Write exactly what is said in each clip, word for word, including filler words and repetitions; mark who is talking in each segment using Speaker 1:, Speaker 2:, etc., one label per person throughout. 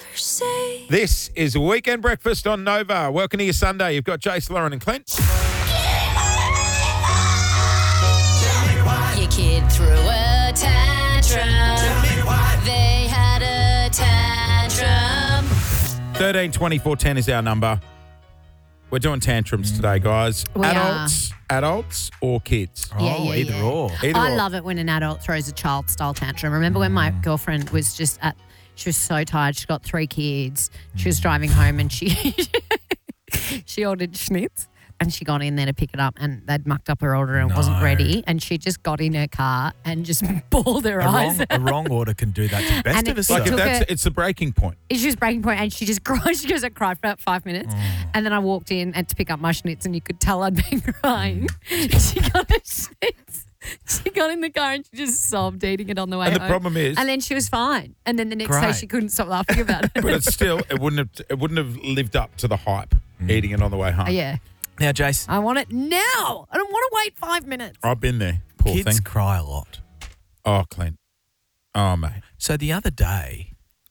Speaker 1: say.
Speaker 2: This is Weekend Breakfast on Nova. Welcome to your Sunday. You've got Jace, Lauren and Clint.
Speaker 1: Your kid threw a tantrum. They had a tantrum.
Speaker 2: thirteen twenty-four ten is our number. We're doing tantrums today, guys.
Speaker 3: We
Speaker 2: adults, adults or kids?
Speaker 3: Yeah,
Speaker 4: oh,
Speaker 3: yeah,
Speaker 4: either
Speaker 3: yeah.
Speaker 4: or.
Speaker 2: Either
Speaker 3: I
Speaker 2: or.
Speaker 3: love it when an adult throws a child-style tantrum. Remember when my girlfriend was just at, she was so tired. She got three kids. She was driving home and she she ordered schnitz and she got in there to pick it up and they'd mucked up her order and it wasn't
Speaker 4: No.
Speaker 3: ready. And she just got in her car and just bawled her
Speaker 4: A
Speaker 3: eyes
Speaker 4: wrong, a wrong order can do that to the best
Speaker 3: And
Speaker 4: of
Speaker 3: it
Speaker 4: us.
Speaker 2: Like
Speaker 3: took
Speaker 2: if
Speaker 4: though.
Speaker 2: that's
Speaker 3: her-
Speaker 2: it's the breaking point.
Speaker 3: She was breaking point and she just cried. She goes, I cried for about five minutes. And then I walked in and to pick up my schnitz and you could tell I'd been crying. she got her schnitz. She got in the car and she just sobbed eating it on the way
Speaker 2: And the
Speaker 3: home.
Speaker 2: problem is-
Speaker 3: And then she was fine. And then the next day
Speaker 4: Great.
Speaker 3: she couldn't stop laughing about it.
Speaker 2: But it's still it wouldn't have it wouldn't have lived up to the hype eating it on the way home.
Speaker 3: yeah.
Speaker 4: Now, Jace,
Speaker 3: I want it now. I don't want to wait five minutes.
Speaker 2: I've been there. Poor
Speaker 4: kids
Speaker 2: thing.
Speaker 4: cry a lot.
Speaker 2: Oh, Clint. Oh, mate.
Speaker 4: So the other day,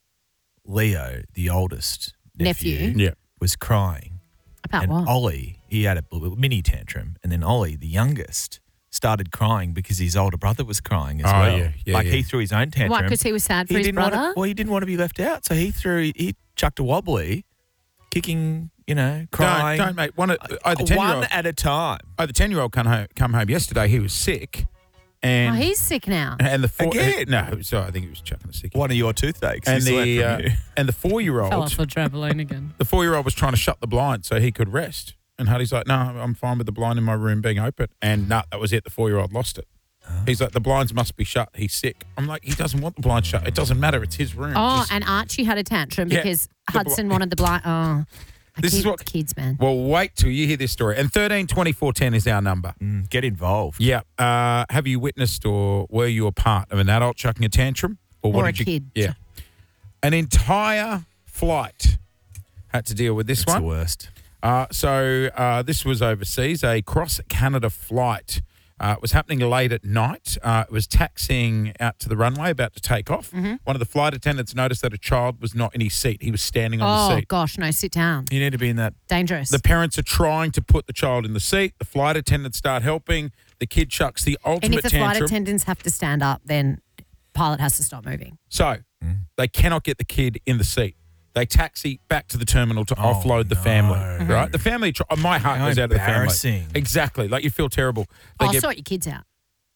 Speaker 4: Leo, the oldest nephew,
Speaker 3: Nephew.
Speaker 2: Yeah.
Speaker 4: was crying.
Speaker 3: About
Speaker 4: and
Speaker 3: what?
Speaker 4: Ollie, he had a little mini tantrum. And then Ollie, the youngest, started crying because his older brother was crying as
Speaker 2: Oh,
Speaker 4: well.
Speaker 2: yeah, yeah,
Speaker 4: like
Speaker 2: yeah.
Speaker 4: he threw his own tantrum.
Speaker 3: Why? Because he was sad for
Speaker 4: he
Speaker 3: his
Speaker 4: didn't
Speaker 3: brother?
Speaker 4: Want to, well, he didn't want to be left out. So he threw, he chucked a wobbly, kicking, you know, crying.
Speaker 2: Don't, don't mate. One, of- oh, the ten year
Speaker 4: One
Speaker 2: old.
Speaker 4: at a time.
Speaker 2: Oh, the ten year old come home. Come home yesterday. He was sick, and
Speaker 3: Oh, he's sick now.
Speaker 2: and the four,
Speaker 4: Again?
Speaker 2: no, so I think he was chucking a sick.
Speaker 4: One of your toothaches.
Speaker 2: And
Speaker 4: is
Speaker 2: the
Speaker 4: left
Speaker 2: uh,
Speaker 4: from you.
Speaker 2: and the four year
Speaker 3: Fell
Speaker 2: old,
Speaker 3: off the trampoline again.
Speaker 2: the four year old was trying to shut the blind so he could rest. And Huddy's like, no, I'm fine with the blind in my room being open. And no, that was it. The four year old lost it. He's like, the blinds must be shut. He's sick. I'm like, he doesn't want the blinds shut. It doesn't matter. It's his room.
Speaker 3: Oh,
Speaker 2: Just-
Speaker 3: and Archie had a tantrum
Speaker 2: Yeah,
Speaker 3: because
Speaker 2: the bli-
Speaker 3: Hudson wanted the blind. Oh,
Speaker 2: This is
Speaker 3: kids,
Speaker 2: what-
Speaker 3: kids, man.
Speaker 2: well, wait till you hear this story. And thirteen twenty-four ten is our number.
Speaker 4: Mm, get involved.
Speaker 2: Yeah. Uh, have you witnessed or were you a part of an adult chucking a tantrum? Or, what
Speaker 3: Or a
Speaker 2: did you,
Speaker 3: kid.
Speaker 2: Yeah. An entire flight had to deal with this
Speaker 4: It's
Speaker 2: one.
Speaker 4: the worst.
Speaker 2: Uh, so uh, this was overseas. A cross-Canada flight uh, was happening late at night. Uh, it was taxiing out to the runway, about to take off.
Speaker 3: Mm-hmm.
Speaker 2: One of the flight attendants noticed that a child was not in his seat. He was standing on
Speaker 3: Oh,
Speaker 2: the seat.
Speaker 3: gosh, no, sit down.
Speaker 4: You need to be in that.
Speaker 3: Dangerous.
Speaker 2: The parents are trying to put the child in the seat. The flight attendants start helping. The kid chucks the
Speaker 3: and
Speaker 2: ultimate
Speaker 3: if the flight
Speaker 2: tantrum.
Speaker 3: attendants have to stand up, then pilot has to stop moving.
Speaker 2: So they cannot get the kid in the seat. They taxi back to the terminal to
Speaker 4: Oh,
Speaker 2: offload the
Speaker 4: no.
Speaker 2: family.
Speaker 4: Mhm.
Speaker 2: Right? The family. Tr- oh, my heart
Speaker 4: How
Speaker 2: goes out of the family.
Speaker 4: embarrassing.
Speaker 2: Exactly. Like you feel terrible. They
Speaker 3: Oh,
Speaker 2: get-
Speaker 3: sort your kids out.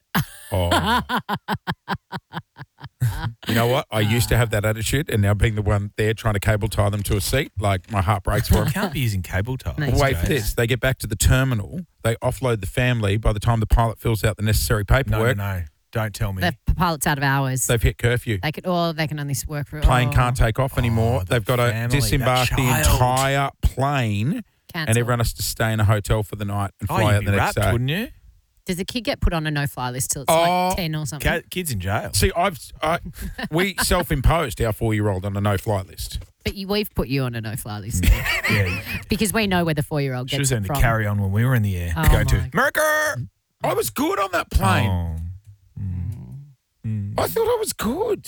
Speaker 2: Oh. You know what? I used to have that attitude, and now being the one there trying to cable tie them to a seat, like my heart breaks for
Speaker 4: You
Speaker 2: them.
Speaker 4: can't be using cable ties.
Speaker 3: No.
Speaker 2: Wait for
Speaker 4: Jace.
Speaker 2: this. They get back to the terminal. They offload the family. By the time the pilot fills out the necessary
Speaker 4: No, no,
Speaker 2: paperwork,
Speaker 4: no. Don't tell me.
Speaker 3: The pilot's out of hours.
Speaker 2: they've hit curfew.
Speaker 3: They could, or they can only work for
Speaker 2: Plane
Speaker 3: oh,
Speaker 2: can't take off anymore.
Speaker 4: Oh, the
Speaker 2: They've got to
Speaker 4: family,
Speaker 2: disembark
Speaker 4: that
Speaker 2: the
Speaker 4: child.
Speaker 2: entire plane,
Speaker 3: cancel.
Speaker 2: and everyone has to stay in a hotel for the night and
Speaker 4: Oh,
Speaker 2: fly
Speaker 4: you'd
Speaker 2: out
Speaker 4: be
Speaker 2: the next
Speaker 4: wrapped,
Speaker 2: day.
Speaker 4: wouldn't you?
Speaker 3: Does the kid get put on a no-fly list till it's
Speaker 2: Oh,
Speaker 3: like ten or something?
Speaker 4: Ca- Kids in jail.
Speaker 2: See, I've I, we self-imposed our four-year-old on a no-fly list.
Speaker 3: But you, we've put you on a no-fly list
Speaker 4: Yeah.
Speaker 3: because we know where the four-year-old
Speaker 4: She
Speaker 3: gets
Speaker 4: was
Speaker 3: it
Speaker 4: only
Speaker 3: from.
Speaker 4: carry on when we were in the air.
Speaker 3: Oh,
Speaker 4: Go to
Speaker 3: my
Speaker 4: America.
Speaker 2: I was good on that plane.
Speaker 4: Oh. Mm.
Speaker 2: I thought I was good.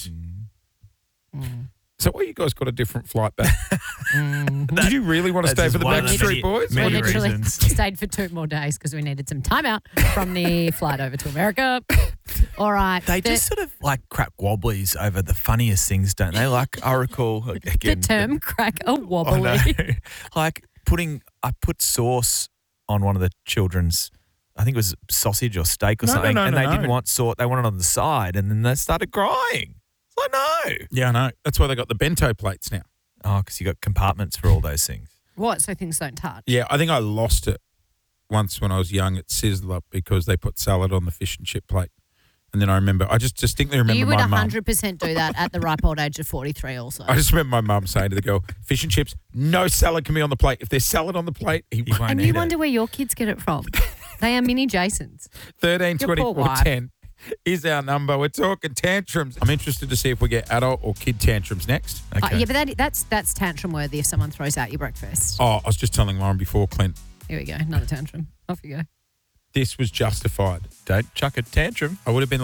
Speaker 2: So, why you guys got a different flight back? Did you really want to stay
Speaker 4: That's
Speaker 2: for the
Speaker 4: just one of the
Speaker 2: Backstreet
Speaker 4: many-
Speaker 2: Boys?
Speaker 4: many
Speaker 3: We
Speaker 2: What-
Speaker 3: literally
Speaker 4: reasons.
Speaker 3: stayed for two more days because we needed some time out from the flight over to America. All right.
Speaker 4: They
Speaker 3: the,
Speaker 4: just sort of like crack wobblies over the funniest things, don't they? Like I recall
Speaker 3: the
Speaker 4: again.
Speaker 3: term crack a
Speaker 4: I
Speaker 3: wobbly.
Speaker 4: know. Like putting, I put sauce on one of the children's, I think it was sausage or steak or
Speaker 2: No, no,
Speaker 4: something,
Speaker 2: no,
Speaker 4: and
Speaker 2: no,
Speaker 4: they
Speaker 2: no.
Speaker 4: didn't want sauce. They wanted it on the side, and then they started crying. It's like, no.
Speaker 2: Yeah, I know. That's why they got the bento plates now.
Speaker 4: Oh, because you got compartments for all those things.
Speaker 3: What? So things don't touch?
Speaker 2: Yeah, I think I lost it once when I was young at Sizzler because they put salad on the fish and chip plate. And then I remember, I just distinctly remember
Speaker 3: You would
Speaker 2: my mum.
Speaker 3: one hundred percent do that at the ripe old age of forty-three also.
Speaker 2: I just remember my mum saying to the girl, fish and chips, no salad can be on the plate. If there's salad on the plate, he
Speaker 4: You won't
Speaker 3: and
Speaker 4: eat
Speaker 3: you
Speaker 4: it.
Speaker 3: wonder where your kids get it from. They are mini Jasons.
Speaker 2: thirteen
Speaker 3: Your poor
Speaker 2: twenty-four
Speaker 3: wife.
Speaker 2: ten is our number. We're talking tantrums. I'm interested to see if we get adult or kid tantrums next.
Speaker 3: Uh,
Speaker 4: Okay.
Speaker 3: yeah, but that, that's that's tantrum worthy if someone throws out your breakfast.
Speaker 2: Oh, I was just telling Lauren before, Clint,
Speaker 3: Here we go. Another tantrum. Off you go.
Speaker 2: this was justified.
Speaker 4: Don't chuck a tantrum.
Speaker 2: I would have been like,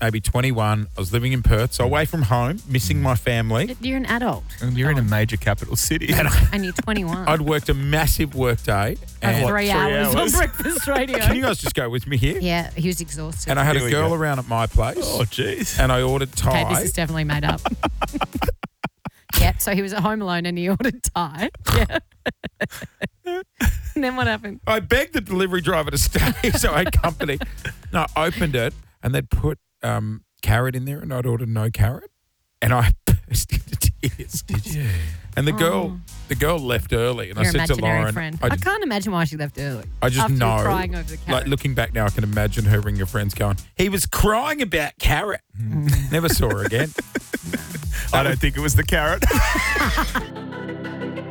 Speaker 2: maybe twenty-one. I was living in Perth, so away from home, missing my family.
Speaker 3: You're an adult
Speaker 4: And you're in a major capital city.
Speaker 3: and you're twenty-one.
Speaker 2: I'd worked a massive work day.
Speaker 3: Had
Speaker 2: And
Speaker 3: three,
Speaker 4: three
Speaker 3: hours,
Speaker 4: hours?
Speaker 3: on breakfast radio.
Speaker 2: can you guys just go with me here?
Speaker 3: Yeah, he was exhausted.
Speaker 2: And I had
Speaker 4: Here
Speaker 2: a
Speaker 4: we
Speaker 2: girl
Speaker 4: go.
Speaker 2: around at my place.
Speaker 4: Oh, jeez.
Speaker 2: And I ordered Thai.
Speaker 3: Okay, this is definitely made up. Yep, so he was at home alone and he ordered Thai. Yeah. And then what happened?
Speaker 2: I begged the delivery driver to stay, so I had company. No, I opened it, and they'd put um, carrot in there, and I'd ordered no carrot, and I burst into tears. Did you? And the girl, the girl left early, and
Speaker 3: Your
Speaker 2: I said to
Speaker 3: imaginary
Speaker 2: Lauren,
Speaker 3: friend.
Speaker 2: I,
Speaker 3: I,
Speaker 2: just,
Speaker 3: can't imagine why she left early.
Speaker 2: I just
Speaker 3: After
Speaker 2: know,
Speaker 3: crying over the carrot.
Speaker 2: like looking back now, I can imagine her ringing her friends, going, "He was crying about carrot." Never saw her again.
Speaker 4: I don't think it was the carrot.